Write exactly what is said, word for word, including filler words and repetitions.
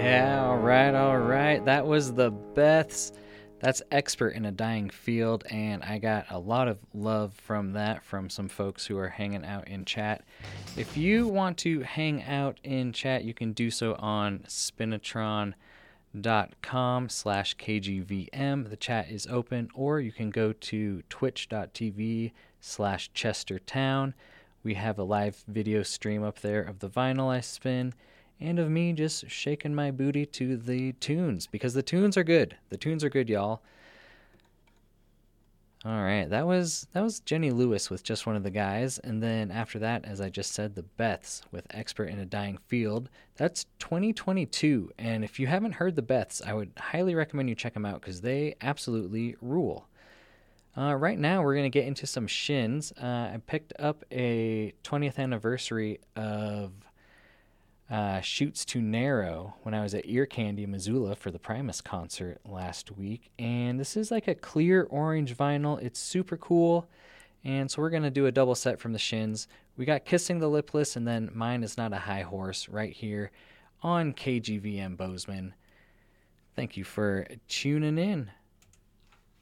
Yeah, all right, all right. That was the Beths. That's Expert in a Dying Field, and I got a lot of love from that from some folks who are hanging out in chat. If you want to hang out in chat, you can do so on spinatron dot com slash kgvm. The chat is open, or you can go to twitch dot t v slash chestertown. We have a live video stream up there of the vinyl I spin, and of me just shaking my booty to the tunes, because the tunes are good. The tunes are good, y'all. All right, that was that was Jenny Lewis with Just One of the Guys, and then after that, as I just said, the Beths with Expert in a Dying Field. That's twenty twenty-two, and if you haven't heard the Beths, I would highly recommend you check them out because they absolutely rule. Uh, right now, we're going to get into some shins. Uh, I picked up a twentieth anniversary of Uh, Shoots to Narrow when I was at Ear Candy, Missoula for the Primus concert last week. And this is like a clear orange vinyl. It's super cool. And so we're going to do a double set from the shins. We got Kissing the Lipless, and then Mine Is Not a High Horse right here on K G V M Bozeman. Thank you for tuning in.